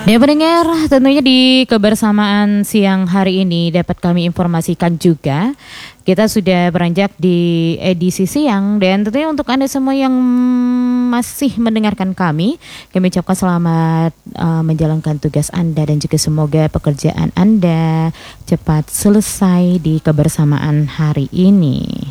Ya pendengar, tentunya di kebersamaan siang hari ini dapat kami informasikan juga kita sudah beranjak di edisi siang dan tentunya untuk Anda semua yang masih mendengarkan kami ucapkan selamat menjalankan tugas Anda dan juga semoga pekerjaan Anda cepat selesai di kebersamaan hari ini.